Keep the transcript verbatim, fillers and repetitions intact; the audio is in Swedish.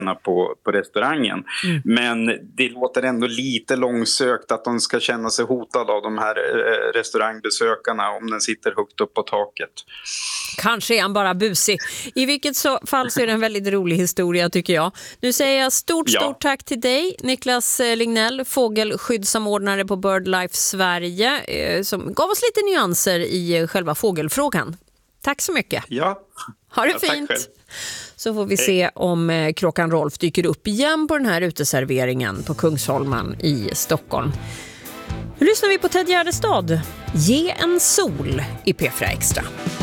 På, på restaurangen. Mm. Men det låter ändå lite långsökt att de ska känna sig hotade av de här eh, restaurangbesökarna om den sitter högt upp på taket. Kanske är han bara busig. I vilket så fall så är det en väldigt rolig historia tycker jag. Nu säger jag stort, ja. stort tack till dig Niklas Lignell, fågelskyddssamordnare på BirdLife Sverige, eh, som gav oss lite nyanser i själva fågelfrågan. Tack så mycket. Ja. Ha det ja, fint. Så får vi se om Kråkan Rolf dyker upp igen på den här uteserveringen på Kungsholmen i Stockholm. Nu lyssnar vi på Ted Gärdestad. Ge en sol i P fyra Extra.